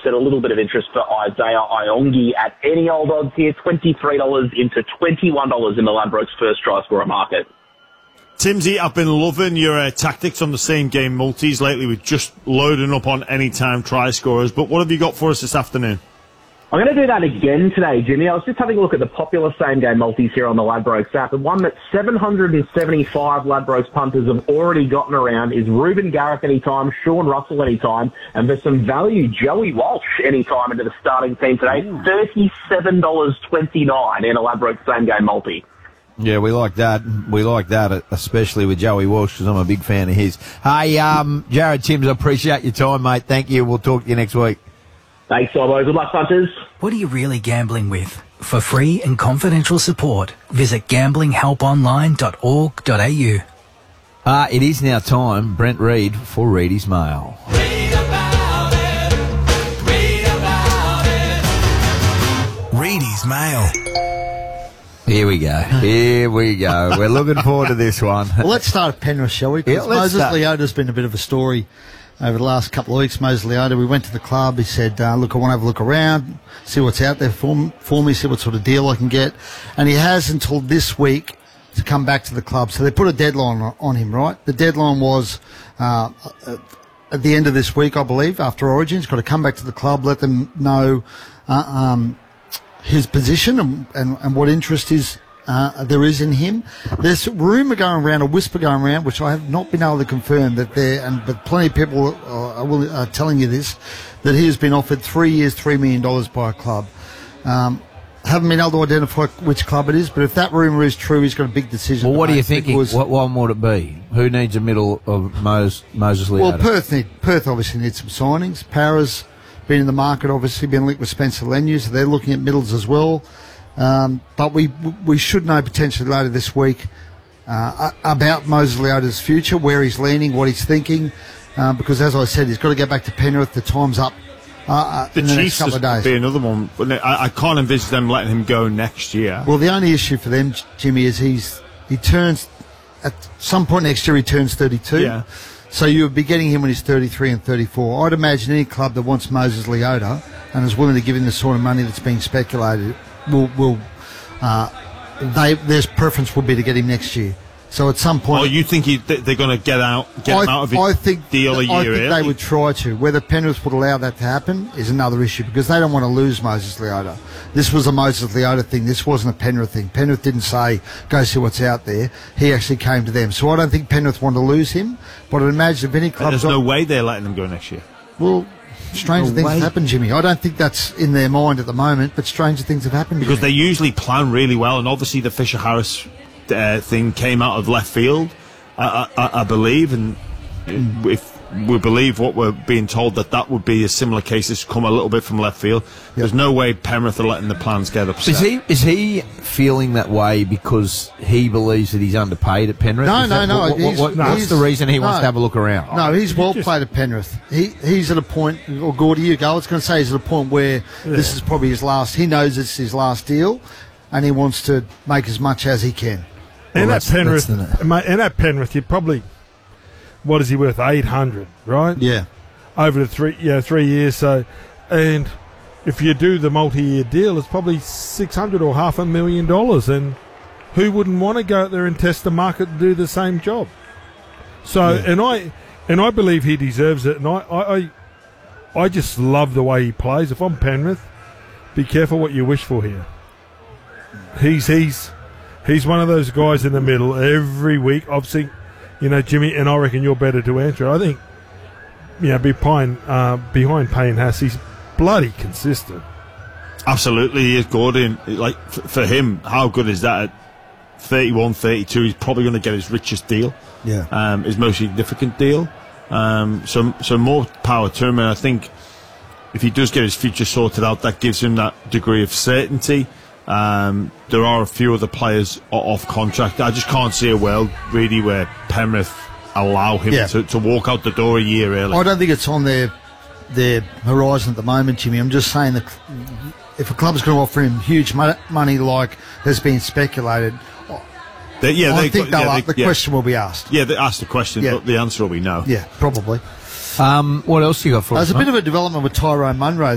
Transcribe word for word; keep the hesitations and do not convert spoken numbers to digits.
said, a little bit of interest for Isaiah Iongi at any old odds here, twenty-three dollars into twenty-one dollars in the Ladbrokes first try scorer market. Timsy, I've been loving your uh, tactics on the same game multis lately with just loading up on any-time try scorers, but what have you got for us this afternoon? I'm going to do that again today, Jimmy. I was just having a look at the popular same-game multis here on the Ladbrokes app, and one that seven hundred seventy-five Ladbrokes punters have already gotten around is Ruben Garrick anytime, Sean Russell anytime, and for some value, Joey Walsh anytime into the starting team today, thirty-seven dollars twenty-nine in a Ladbrokes same-game multi. Yeah, we like that. We like that, especially with Joey Walsh, because I'm a big fan of his. Hey, um, Jared Timms, I appreciate your time, mate. Thank you. We'll talk to you next week. Thanks, Bobo. Good luck, punters. What are you really gambling with? For free and confidential support, visit gambling help online dot org dot a u. Uh, it is now time, Brent Reed, for Reedy's Mail. Read about it. Read about it. Reedy's Mail. Here we go. Here we go. We're looking forward to this one. Well, let's start at Penrith, shall we? Because Yeah, let's Moses start. Leota's been a bit of a story over the last couple of weeks. Moses Leota, we went to the club. He said, uh, look, I want to have a look around, see what's out there for, for me, see what sort of deal I can get. And he has until this week to come back to the club. So they put a deadline on, on him, right? The deadline was uh, at the end of this week, I believe, after Origin. He's got to come back to the club, let them know uh, um, his position and, and, and what interest is uh, there is in him. There's rumour going around, a whisper going around, which I have not been able to confirm that there, and but plenty of people are, are, will- are telling you this, that he has been offered three years, three million dollars by a club. Um, haven't been able to identify which club it is, but if that rumour is true, he's got a big decision. Well, to what are you make thinking? because- What one would it be? Who needs a middle of Moses, Moses Leota? Well, Perth need, Perth obviously needs some signings. Para's been in the market, obviously been linked with Spencer Leniu, so they're looking at middles as well. Um, but we we should know potentially later this week uh, about Moses Leota's future, where he's leaning, what he's thinking, uh, because as I said, he's got to get back to Penrith. The time's up uh, uh, The in the next Chiefs couple of would days. be another one. But I, I can't envisage them letting him go next year. Well, the only issue for them, Jimmy, is he's he turns at some point next year. He turns thirty-two. Yeah. So you'll be getting him when he's thirty-three and thirty-four. I'd imagine any club that wants Moses Leota and is willing to give him the sort of money that's being speculated will will uh, they their preference would be to get him next year. So at some point, Oh, you think he, they- they're going to get out, get him out of his I think deal a year I think early? they would try to. Whether Penrith would allow that to happen is another issue, because they don't want to lose Moses Leota. This was a Moses Leota thing. This wasn't a Penrith thing. Penrith didn't say, go see what's out there. He actually came to them. So I don't think Penrith want to lose him, but I'd imagine if any But club... there's no way they're letting him go next year. Well, stranger No things way. have happened, Jimmy. I don't think that's in their mind at the moment, but stranger things have happened, Because Jimmy. they usually plan really well, and obviously the Fisher-Harris uh, thing came out of left field, I, I, I believe, and if we believe what we're being told, that that would be a similar case that's come a little bit from left field. There's no way Penrith are letting the plans get upset. Is he is he feeling that way because he believes that he's underpaid at Penrith? No, Is no, that- no, What, what, he's- what- what's he's- the reason he wants no. to have a look around? No, he's well played at Penrith. He he's at a point, or Gordy, you go. I was going to say he's at a point where this is probably his last. He knows it's his last deal, and he wants to make as much as he can. And Well, at that's- Penrith, that's the- mate, and at Penrith, you probably, what is he worth? Eight hundred, right? Yeah. Over the three, yeah, three years. So, and if you do the multi-year deal, it's probably six hundred or half a million dollars. And who wouldn't want to go out there and test the market and do the same job? So, Yeah. and I, and I believe he deserves it. And I, I, I, I just love the way he plays. If I'm Penrith, be careful what you wish for here. He's he's he's one of those guys in the middle every week. I've seen, you know, Jimmy, and I reckon you're better to answer. I think, you know, behind uh, behind Payne Haas, he's bloody consistent. Absolutely, he is Gordon. Like, f- for him, how good is that? At thirty-one, thirty-two, he's probably going to get his richest deal. Yeah. Um, his most significant deal. Um, so, so more power to him. And I think if he does get his future sorted out, that gives him that degree of certainty. Um, there are a few other players o- off contract. I just can't see a world, really, where Penrith allow him Yeah. to, to walk out the door a year early. I don't think it's on their their horizon at the moment, Jimmy. I'm just saying that if a club's going to offer him huge mo- money like has been speculated, They- yeah, I they- think they'll, yeah, the they- yeah. question will be asked. Yeah, they asked the question, Yeah. but the answer will be no. Yeah, probably. Um, what else you got for There's us? a bit mate? of a development with Tyrone Munro